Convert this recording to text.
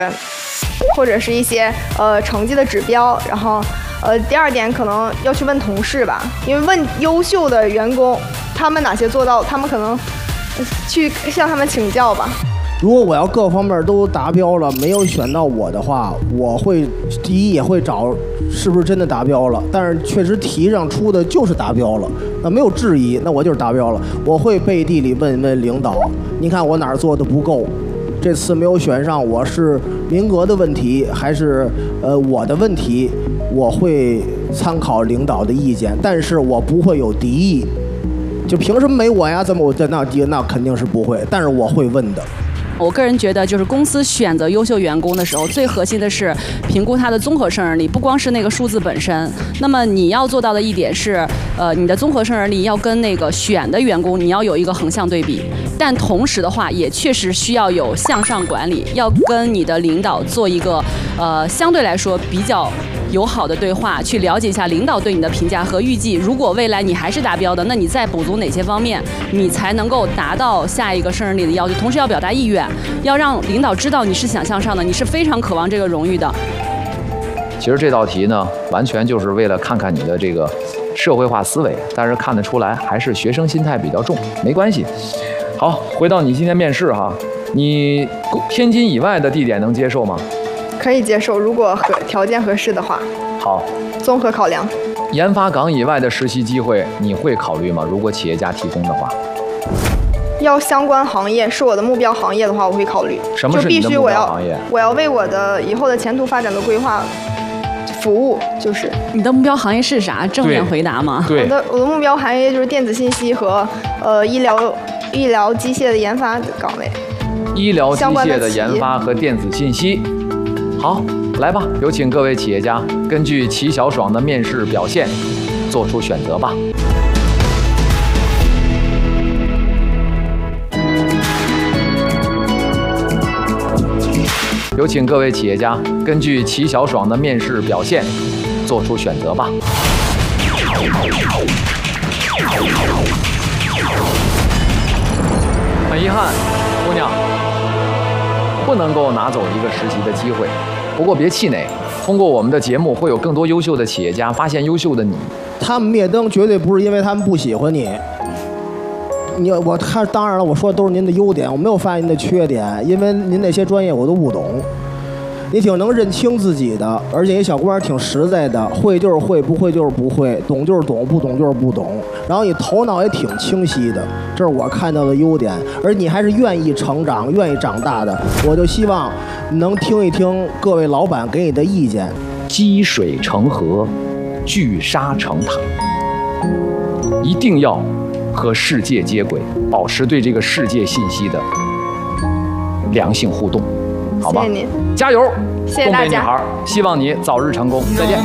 或者是一些成绩的指标，然后第二点可能要去问同事吧，因为问优秀的员工他们哪些做到，他们可能去向他们请教吧。 如果我要各方面都达标了，没有选到我的话，我会第一也会找是不是真的达标了，但是确实题上出的就是达标了，那没有质疑，那我就是达标了。我会背地里问问领导，你看我哪儿做的不够，这次没有选上，我是名额的问题还是我的问题，我会参考领导的意见，但是我不会有敌意，就凭什么没我呀？怎么我那肯定是不会，但是我会问的。 我个人觉得，就是公司选择优秀员工的时候，最核心的是评估他的综合胜任力，不光是那个数字本身。那么你要做到的一点是，你的综合胜任力要跟那个选的员工，你要有一个横向对比。但同时的话，也确实需要有向上管理，要跟你的领导做一个相对来说比较友好的对话，去了解一下领导对你的评价和预计。如果未来你还是达标的，那你再补足哪些方面，你才能够达到下一个胜任力的要求。同时要表达意愿，要让领导知道你是想向上的，你是非常渴望这个荣誉的。 其实这道题呢，完全就是为了看看你的这个社会化思维，但是看得出来还是学生心态比较重，没关系。好，回到你今天面试哈，你天津以外的地点能接受吗？ 可以接受，如果条件合适的话。 好， 综合考量。 研发岗以外的实习机会你会考虑吗？如果企业家提供的话。 要相关行业是我的目标行业的话，我会考虑。 什么是你的目标行业？ 我要为我的以后的前途发展的规划服务，就是你的目标行业是啥？正面回答吗？ 对， 我的目标行业就是电子信息和医疗机械的研发岗位。 医疗机械的研发和电子信息。好，来吧，有请各位企业家根据齐小爽的面试表现做出选择吧。有请各位企业家根据齐小爽的面试表现做出选择吧。很遗憾，姑娘不能够拿走一个实习的机会，不过别气馁，通过我们的节目会有更多优秀的企业家发现优秀的你。 他们灭灯绝对不是因为他们不喜欢你。当然了，我说的都是您的优点，我没有发现您的缺点，因为您那些专业我都不懂。你挺能认清自己的，而且你小姑娘挺实在的，会就是会，不会就是不会，懂就是懂，不懂就是不懂。然后你头脑也挺清晰的，这是我看到的优点。而你还是愿意成长、愿意长大的，我就希望能听一听各位老板给你的意见。 积水成河，聚沙成塔，一定要和世界接轨，保持对这个世界信息的良性互动，好吧？ 谢谢您， 加油！ 谢谢大家， 东北女孩，希望你早日成功，再见。